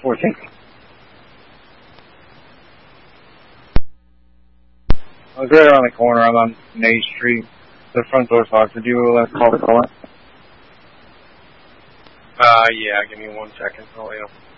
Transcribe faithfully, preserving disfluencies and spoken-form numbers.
fourteen. I was right around the corner. I'm on Main Street. The front door's locked. Did you uh, call the caller? Uh, yeah, give me one second. I'll let you know.